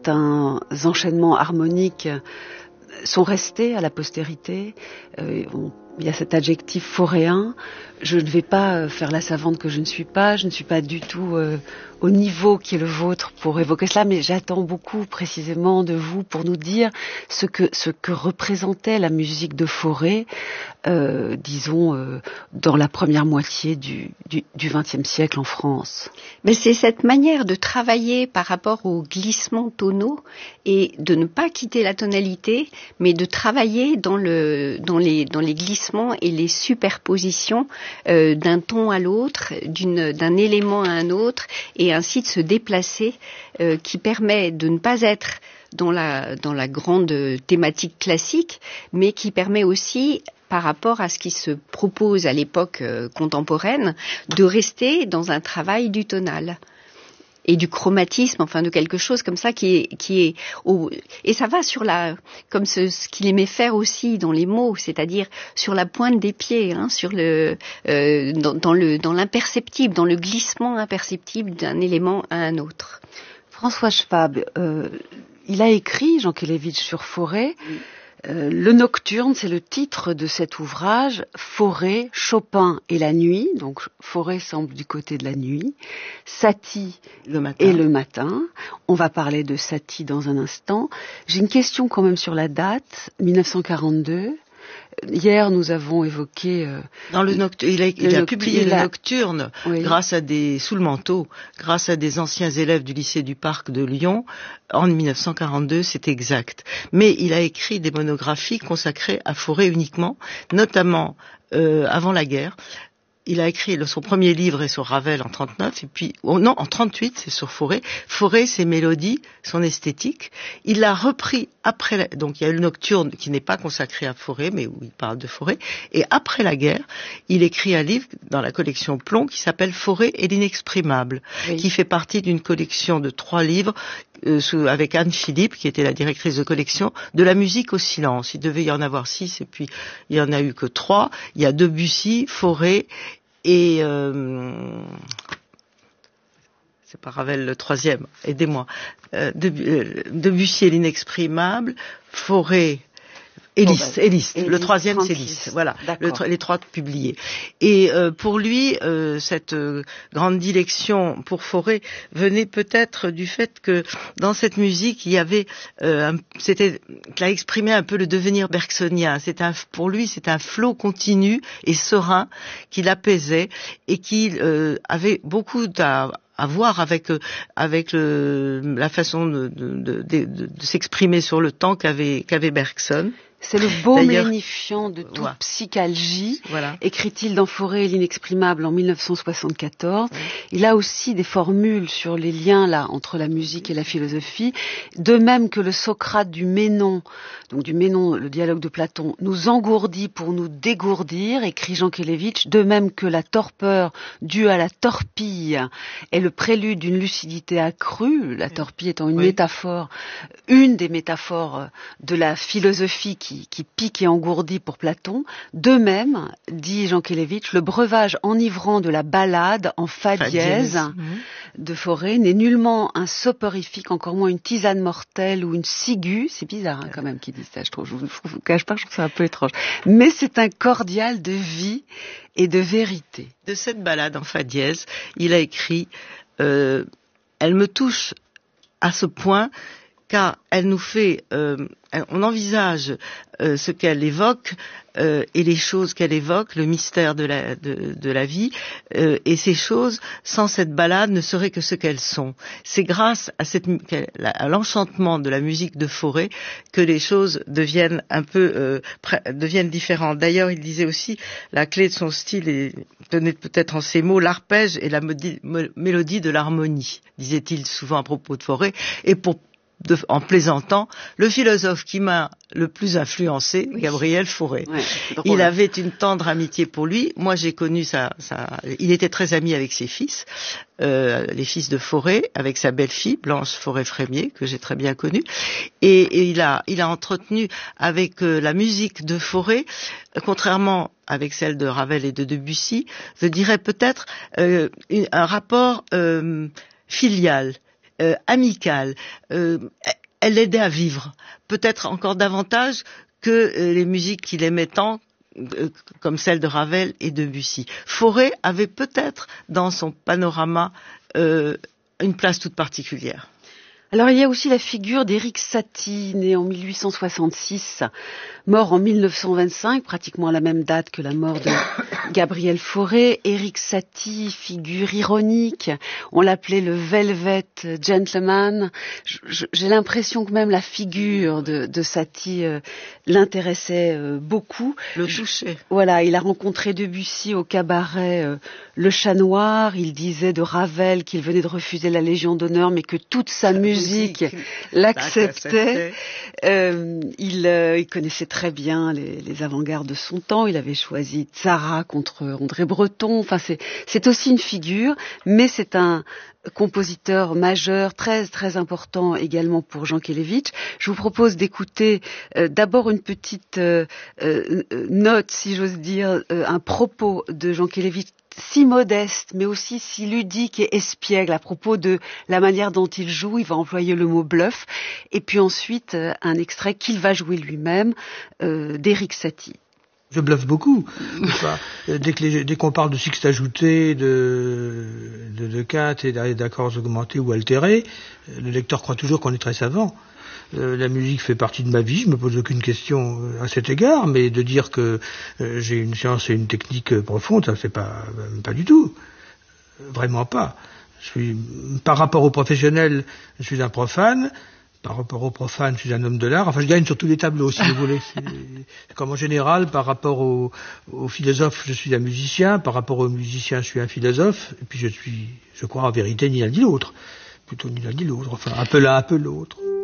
certains enchaînements harmoniques sont restés à la postérité. Il y a cet adjectif foréen. Je ne vais pas faire la savante que je ne suis pas. Je ne suis pas du tout au niveau qui est le vôtre pour évoquer cela, mais j'attends beaucoup précisément de vous pour nous dire ce que représentait la musique de Fauré, disons, dans la première moitié du XXe siècle en France. Mais c'est cette manière de travailler par rapport aux glissements tonaux et de ne pas quitter la tonalité, mais de travailler dans les glissements et les superpositions d'un ton à l'autre, d'un élément à un autre, et ainsi de se déplacer, qui permet de ne pas être dans la grande thématique classique, mais qui permet aussi, par rapport à ce qui se propose à l'époque contemporaine, de rester dans un travail du tonal et du chromatisme, enfin de quelque chose comme ça qui est et ça va sur comme ce qu'il aimait faire aussi dans les mots, c'est-à-dire sur la pointe des pieds, sur dans l'imperceptible, dans le glissement imperceptible d'un élément à un autre. François Schwab, il a écrit, Jankélévitch, sur Fauré. Le Nocturne, c'est le titre de cet ouvrage. Fauré, Chopin et la nuit. Donc Fauré semble du côté de la nuit. Satie et le matin. On va parler de Satie dans un instant. J'ai une question quand même sur la date, 1942. Hier, nous avons évoqué... Dans le il a publié le Nocturne sous le manteau, grâce à des anciens élèves du lycée du Parc de Lyon, en 1942, c'est exact. Mais il a écrit des monographies consacrées à Fauré uniquement, notamment avant la guerre. Il a écrit son premier livre est sur Ravel en 39, et puis en 38 c'est sur Fauré. Fauré, ses mélodies, son esthétique. Il l'a repris après. Donc il y a le Nocturne qui n'est pas consacré à Fauré, mais où il parle de Fauré. Et après la guerre, il écrit un livre dans la collection Plomb qui s'appelle Fauré et l'inexprimable, qui fait partie d'une collection de 3 livres avec Anne Philippe, qui était la directrice de collection, de la musique au silence. Il devait y en avoir 6, et puis il y en a eu que 3. Il y a Debussy, Fauré et c'est pas Ravel le 3e, aidez-moi. Debussy et l'inexprimable, Fauré et Liszt. Le 3e c'est Liszt. Voilà, les 3 publiés. Et pour lui, cette grande dilection pour Fauré venait peut-être du fait que dans cette musique il y avait, qu'il exprimé un peu le devenir bergsonien. Pour lui, c'est un flot continu et serein qui l'apaisait et qui avait beaucoup à voir avec la façon de s'exprimer sur le temps qu'avait Bergson. C'est le baume lénifiant de toute psychalgie, écrit-il dans Fauré et l'inexprimable en 1974. Il a aussi des formules sur les liens là entre la musique et la philosophie, de même que le Socrate du Ménon, donc du Ménon, le dialogue de Platon, nous engourdit pour nous dégourdir, écrit Jankélévitch, de même que la torpeur due à la torpille est le prélude d'une lucidité accrue, la torpille étant une métaphore, une des métaphores de la philosophie qui pique et engourdit pour Platon. De même, dit Jankélévitch, le breuvage enivrant de la ballade en fa dièse de Fauré n'est nullement un soporifique, encore moins une tisane mortelle ou une ciguë. C'est bizarre quand même qu'ils disent ça, je trouve. Je vous cache pas, je trouve ça un peu étrange. Mais c'est un cordial de vie et de vérité. De cette ballade en fa dièse, il a écrit elle me touche à ce point car elle nous fait, on envisage ce qu'elle évoque et les choses qu'elle évoque, le mystère de la vie, et ces choses, sans cette ballade, ne seraient que ce qu'elles sont. C'est grâce à l'enchantement de la musique de Fauré que les choses deviennent deviennent différentes. D'ailleurs, il disait aussi, la clé de son style tenait peut-être en ces mots, l'arpège et la mélodie de l'harmonie, disait-il souvent à propos de Fauré, et en plaisantant, le philosophe qui m'a le plus influencé, Gabriel Fauré. Il avait une tendre amitié pour lui. Moi, j'ai connu il était très ami avec ses fils, les fils de Fauré, avec sa belle-fille, Blanche Fauré-Frémier, que j'ai très bien connue. Et il a entretenu avec la musique de Fauré, contrairement avec celle de Ravel et de Debussy, je dirais peut-être un rapport filial. amicale. Elle l'aidait à vivre, peut-être encore davantage que les musiques qu'il aimait tant, comme celles de Ravel et de Debussy. Fauré avait peut-être dans son panorama une place toute particulière. Alors il y a aussi la figure d'Erik Satie, né en 1866, mort en 1925, pratiquement à la même date que la mort de Gabriel Fauré. Erik Satie, figure ironique, on l'appelait le Velvet Gentleman. J'ai l'impression que même la figure de Satie l'intéressait beaucoup. Le touchait. Voilà, il a rencontré Debussy au cabaret Le Chat Noir. Il disait de Ravel qu'il venait de refuser la Légion d'honneur, mais que toute sa musique l'acceptait. Il connaissait très bien les avant-gardes de son temps. Il avait choisi Tzara contre André Breton. Enfin, c'est aussi une figure, mais c'est un compositeur majeur, très très important également pour Jankélévitch. Je vous propose d'écouter d'abord une petite note, si j'ose dire, un propos de Jankélévitch si modeste, mais aussi si ludique et espiègle à propos de la manière dont il joue. Il va employer le mot bluff. Et puis ensuite, un extrait qu'il va jouer lui-même d'Erik Satie. Je bluffe beaucoup. Dès qu'on parle de sixte ajouté, de quinte et d'accords augmentés ou altérés, le lecteur croit toujours qu'on est très savant. La musique fait partie de ma vie, je me pose aucune question à cet égard, mais de dire que j'ai une science et une technique profonde, ça c'est pas du tout. Vraiment pas. Par rapport aux professionnels, je suis un profane. Par rapport aux profanes, je suis un homme de l'art. Enfin, je gagne sur tous les tableaux, si vous voulez. Comme en général, par rapport aux philosophes, je suis un musicien. Par rapport aux musiciens, je suis un philosophe. Et puis je crois en vérité, ni l'un ni l'autre. Plutôt ni l'un ni l'autre. Enfin, un peu l'un, un peu l'autre.